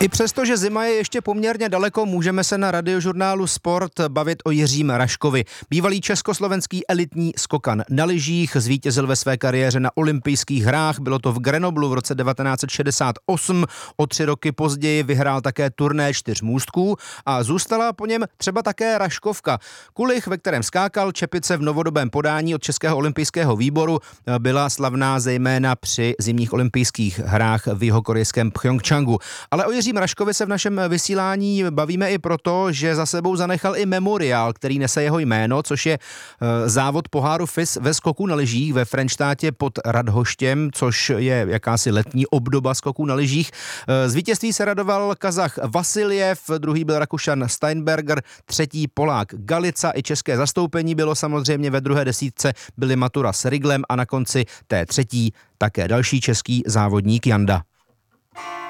I přesto, že zima je ještě poměrně daleko, můžeme se na Radiožurnálu Sport bavit o Jiřím Raškovi. Bývalý československý elitní skokan na lyžích, zvítězil ve své kariéře na olympijských hrách, bylo to v Grenoblu v roce 1968, o 3 roky později vyhrál také turné 4 můstků a zůstala po něm třeba také Raškovka. Kulich, ve kterém skákal, čepice v novodobém podání od Českého olympijského výboru, byla slavná zejména při zimních olympijských hrách v jihokorejském Pchjongčchangu. Ale o Jiřím Raškovi se v našem vysílání bavíme i proto, že za sebou zanechal i memoriál, který nese jeho jméno, což je závod poháru FIS ve skoku na lyžích ve Frenštátě pod Radhoštěm, což je jakási letní obdoba skoků na lyžích. Z vítězství se radoval Kazach Vasiljev, druhý byl Rakušan Steinberger, třetí Polák Galica, i české zastoupení bylo samozřejmě ve druhé desítce, byli Matura s Riglem a na konci té třetí také další český závodník Janda.